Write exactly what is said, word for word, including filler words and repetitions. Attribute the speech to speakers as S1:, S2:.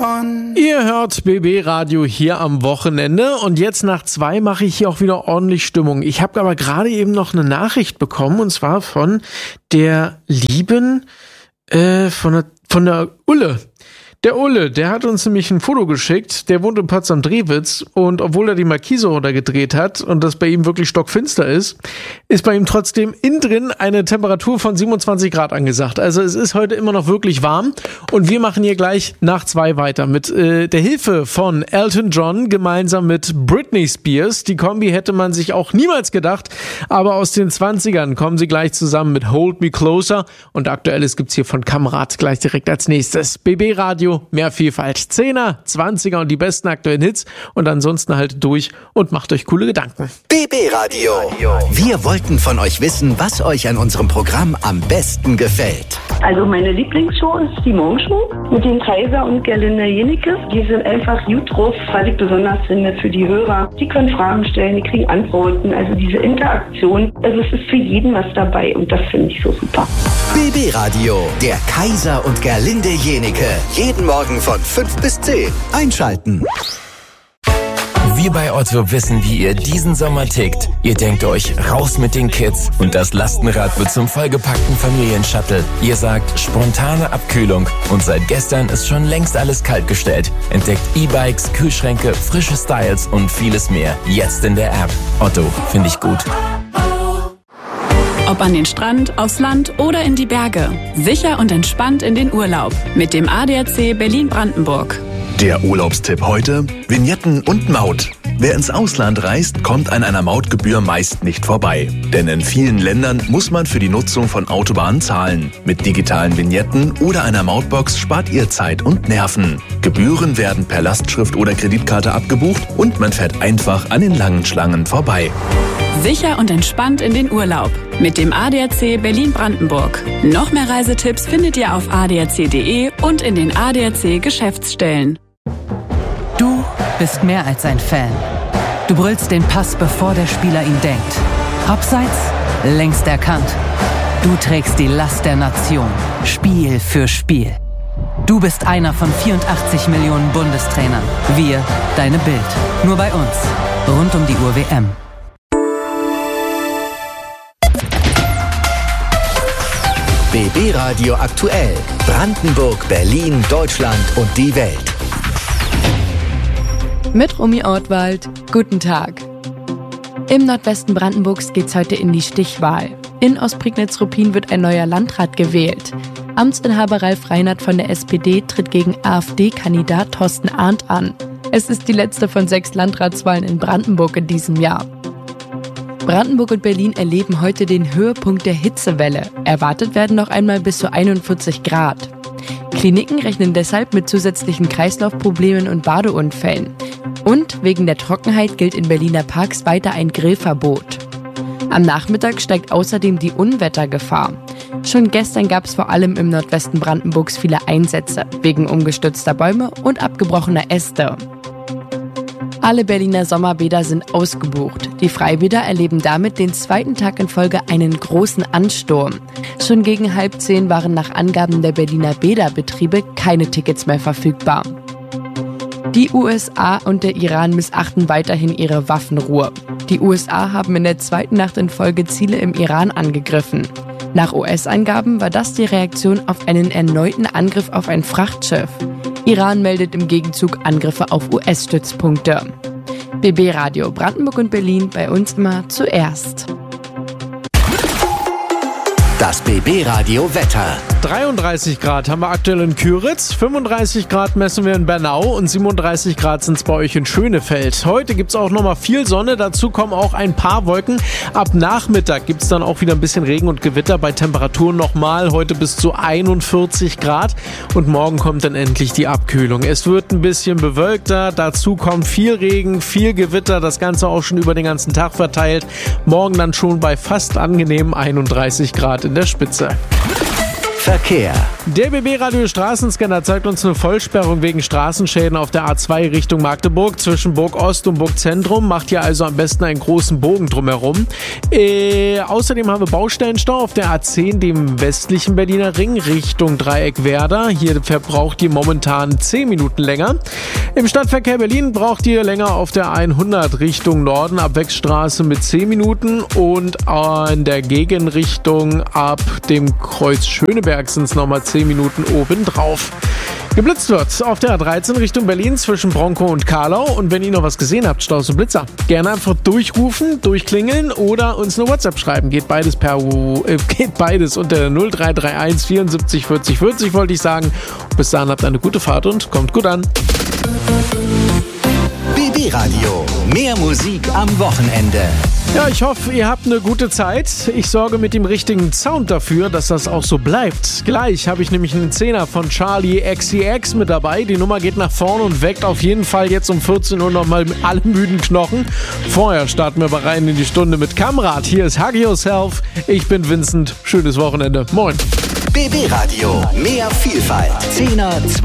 S1: One.
S2: Ihr hört B B Radio hier am Wochenende und jetzt nach zwei mache ich hier auch wieder ordentlich Stimmung. Ich habe aber gerade eben noch eine Nachricht bekommen und zwar von der lieben, äh, von der, von der Ulle. Der Ulle, der hat uns nämlich ein Foto geschickt, der wohnt in Potsdam-Drewitz und obwohl er die Markise runtergedreht hat und das bei ihm wirklich stockfinster ist, ist bei ihm trotzdem innen drin eine Temperatur von siebenundzwanzig Grad angesagt. Also es ist heute immer noch wirklich warm und wir machen hier gleich nach zwei weiter mit äh, der Hilfe von Elton John gemeinsam mit Britney Spears. Die Kombi hätte man sich auch niemals gedacht, aber aus den zwanzigern kommen sie gleich zusammen mit Hold Me Closer und Aktuelles gibt's hier von Kamerad gleich direkt als nächstes. B B Radio. Mehr Vielfalt. Zehner, Zwanziger und die besten aktuellen Hits und ansonsten haltet durch und macht euch coole Gedanken.
S3: B B Radio. Wir wollten von euch wissen, was euch an unserem Programm am besten gefällt.
S4: Also meine Lieblingsshow ist die Morgenshow mit den Kaiser und Gerlinde Jenecke. Die sind einfach gut drauf, was ich besonders finde für die Hörer. Die können Fragen stellen, die kriegen Antworten. Also diese Interaktion, also es ist für jeden was dabei und das finde ich so super.
S3: B B Radio, der Kaiser und Gerlinde Jenecke. Jeden Morgen von fünf bis zehn. Einschalten.
S5: Wir bei Otto wissen, wie ihr diesen Sommer tickt. Ihr denkt euch, raus mit den Kids und das Lastenrad wird zum vollgepackten Familienshuttle. Ihr sagt, spontane Abkühlung und seit gestern ist schon längst alles kaltgestellt. Entdeckt E-Bikes, Kühlschränke, frische Styles und vieles mehr. Jetzt in der App. Otto, finde ich gut.
S6: Ob an den Strand, aufs Land oder in die Berge. Sicher und entspannt in den Urlaub. Mit dem A D A C Berlin-Brandenburg.
S7: Der Urlaubstipp heute: Vignetten und Maut. Wer ins Ausland reist, kommt an einer Mautgebühr meist nicht vorbei. Denn in vielen Ländern muss man für die Nutzung von Autobahnen zahlen. Mit digitalen Vignetten oder einer Mautbox spart ihr Zeit und Nerven. Gebühren werden per Lastschrift oder Kreditkarte abgebucht und man fährt einfach an den langen Schlangen vorbei.
S6: Sicher und entspannt in den Urlaub. Mit dem A D A C Berlin-Brandenburg. Noch mehr Reisetipps findet ihr auf a d a c punkt d e und in den A D A C Geschäftsstellen.
S8: Du bist mehr als ein Fan. Du brüllst den Pass, bevor der Spieler ihn denkt. Abseits, längst erkannt. Du trägst die Last der Nation, Spiel für Spiel. Du bist einer von vierundachtzig Millionen Bundestrainern. Wir, deine Bild. Nur bei uns. Rund um die Uhr W M.
S3: B B Radio aktuell. Brandenburg, Berlin, Deutschland und die Welt.
S9: Mit Romy Ortwald. Guten Tag. Im Nordwesten Brandenburgs geht's heute in die Stichwahl. In Ostprignitz-Ruppin wird ein neuer Landrat gewählt. Amtsinhaber Ralf Reinhardt von der S P D tritt gegen AfD-Kandidat Thorsten Arndt an. Es ist die letzte von sechs Landratswahlen in Brandenburg in diesem Jahr. Brandenburg und Berlin erleben heute den Höhepunkt der Hitzewelle. Erwartet werden noch einmal bis zu einundvierzig Grad. Kliniken rechnen deshalb mit zusätzlichen Kreislaufproblemen und Badeunfällen. Und wegen der Trockenheit gilt in Berliner Parks weiter ein Grillverbot. Am Nachmittag steigt außerdem die Unwettergefahr. Schon gestern gab es vor allem im Nordwesten Brandenburgs viele Einsätze, wegen umgestürzter Bäume und abgebrochener Äste. Alle Berliner Sommerbäder sind ausgebucht. Die Freibäder erleben damit den zweiten Tag in Folge einen großen Ansturm. Schon gegen halb zehn waren nach Angaben der Berliner Bäderbetriebe keine Tickets mehr verfügbar. Die U S A und der Iran missachten weiterhin ihre Waffenruhe. Die U S A haben in der zweiten Nacht in Folge Ziele im Iran angegriffen. Nach U S-Angaben war das die Reaktion auf einen erneuten Angriff auf ein Frachtschiff. Iran meldet im Gegenzug Angriffe auf U S-Stützpunkte. B B Radio Brandenburg und Berlin, bei uns immer zuerst.
S3: Das B B Radio Wetter.
S2: dreiunddreißig Grad haben wir aktuell in Küritz, fünfunddreißig Grad messen wir in Bernau und siebenunddreißig Grad sind es bei euch in Schönefeld. Heute gibt es auch nochmal viel Sonne, dazu kommen auch ein paar Wolken. Ab Nachmittag gibt es dann auch wieder ein bisschen Regen und Gewitter, bei Temperaturen nochmal heute bis zu einundvierzig Grad und morgen kommt dann endlich die Abkühlung. Es wird ein bisschen bewölkter, dazu kommt viel Regen, viel Gewitter, das Ganze auch schon über den ganzen Tag verteilt. Morgen dann schon bei fast angenehmen einunddreißig Grad in der Spitze.
S3: Verkehr.
S2: Der B B-Radio Straßenscanner zeigt uns eine Vollsperrung wegen Straßenschäden auf der A zwei Richtung Magdeburg zwischen Burg Ost und Burg Zentrum. Macht hier also am besten einen großen Bogen drumherum. Äh, außerdem haben wir Baustellenstau auf der A zehn, dem westlichen Berliner Ring, Richtung Dreieck Werder. Hier verbraucht ihr momentan zehn Minuten länger. Im Stadtverkehr Berlin braucht ihr länger auf der hundert Richtung Norden, Abwechsstraße mit zehn Minuten und in der Gegenrichtung ab dem Kreuz Schöneberg sind es nochmal zehn Minuten obendrauf. Geblitzt wird auf der A dreizehn Richtung Berlin zwischen Bronkow und Karlau. Und wenn ihr noch was gesehen habt, Staus und Blitzer, gerne einfach durchrufen, durchklingeln oder uns eine WhatsApp schreiben. Geht beides per äh, geht beides unter null drei drei eins vierundsiebzig vierzig vierzig, wollte ich sagen. Bis dahin habt eine gute Fahrt und kommt gut an.
S3: B B-Radio. Mehr Musik am Wochenende.
S2: Ja, ich hoffe, ihr habt eine gute Zeit. Ich sorge mit dem richtigen Sound dafür, dass das auch so bleibt. Gleich habe ich nämlich einen Zehner von Charlie X C X mit dabei. Die Nummer geht nach vorne und weckt auf jeden Fall jetzt um vierzehn Uhr nochmal alle müden Knochen. Vorher starten wir aber rein in die Stunde mit Kamrat. Hier ist Hug Yourself. Ich bin Vincent. Schönes Wochenende. Moin.
S3: B B-Radio. Mehr Vielfalt. Zehner